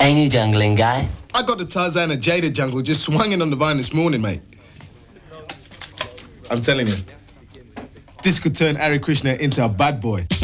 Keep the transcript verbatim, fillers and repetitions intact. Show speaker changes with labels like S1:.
S1: Ain't he jungling guy?
S2: I got the Tarzan and Jada jungle just swinging on the vine this morning, mate. I'm telling you, this could turn Ari Krishna into a bad boy.